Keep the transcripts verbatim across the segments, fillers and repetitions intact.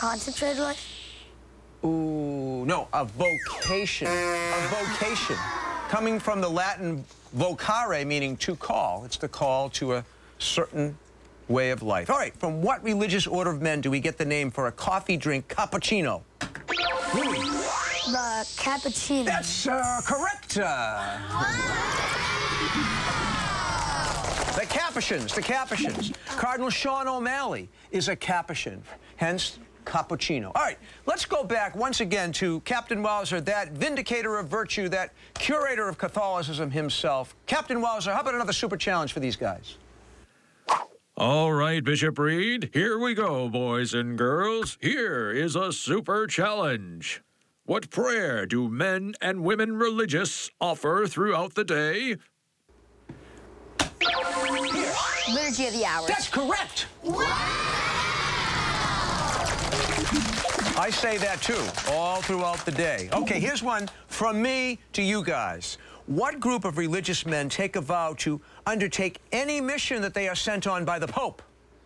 concentrated life? Ooh, no, a vocation. A vocation. Coming from the Latin vocare, meaning to call. It's the call to a certain way of life. All right, from what religious order of men do we get the name for a coffee drink cappuccino? Louis. The cappuccino. That's uh, correct. Uh, the Capuchins, the Capuchins. Cardinal Sean O'Malley is a Capuchin, hence cappuccino. All right, let's go back once again to Captain Wowzer, that vindicator of virtue, that curator of Catholicism himself. Captain Wowzer, how about another super challenge for these guys? All right, Bishop Reed, here we go, boys and girls. Here is a super challenge. What prayer do men and women religious offer throughout the day? Liturgy of the Hours. That's correct. I say that too, all throughout the day. Okay, here's one from me to you guys. What group of religious men take a vow to undertake any mission that they are sent on by the Pope?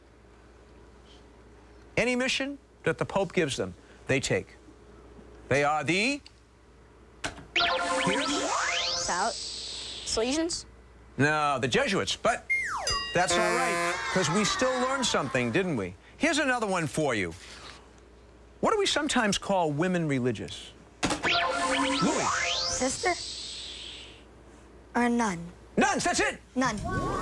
Any mission that the Pope gives them, they take. They are the... Here's... Sal Salesians? No, the Jesuits, but that's all right, because we still learned something, didn't we? Here's another one for you. What do we sometimes call women religious? Louis. Sister? Or nun? Nuns, that's it. Nun.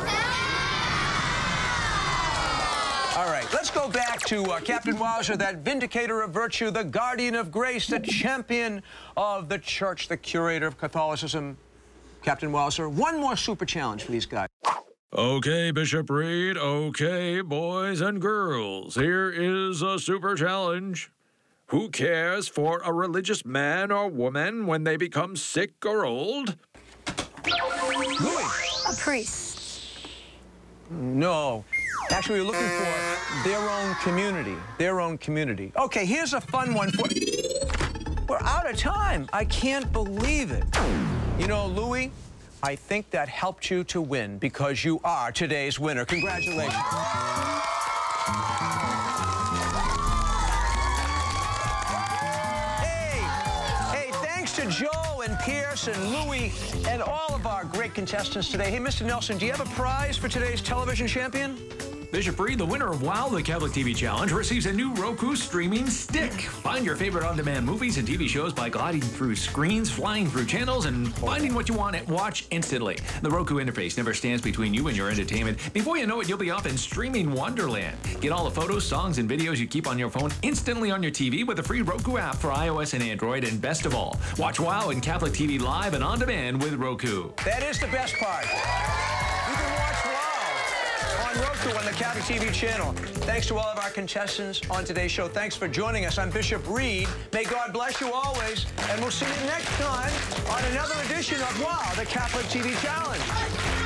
All right, let's go back to uh, Captain Wowzer, that vindicator of virtue, the guardian of grace, the champion of the church, the curator of Catholicism. Captain Wowzer, one more super challenge for these guys. Okay, Bishop Reed. Okay, boys and girls. Here is a super challenge. Who cares for a religious man or woman when they become sick or old? Louis. A priest. No. Actually, we're looking for their own community. Their own community. Okay, here's a fun one for... We're out of time. I can't believe it. You know, Louis, I think that helped you to win because you are today's winner. Congratulations. To Joe and Pierce and Louis and all of our great contestants today. Hey, Mister Nelson, do you have a prize for today's television champion? Bishop Reed, the winner of WOW, the Catholic T V Challenge, receives a new Roku streaming stick. Find your favorite on-demand movies and T V shows by gliding through screens, flying through channels, and finding what you want to watch instantly. The Roku interface never stands between you and your entertainment. Before you know it, you'll be off in streaming wonderland. Get all the photos, songs, and videos you keep on your phone instantly on your T V with the free Roku app for iOS and Android, and best of all, watch WOW and Catholic T V live and on demand with Roku. That is the best part. You can watch WOW on Roku on the Catholic T V channel. Thanks to all of our contestants on today's show. Thanks for joining us. I'm Bishop Reed. May God bless you always, and we'll see you next time on another edition of WOW, the Catholic T V Challenge.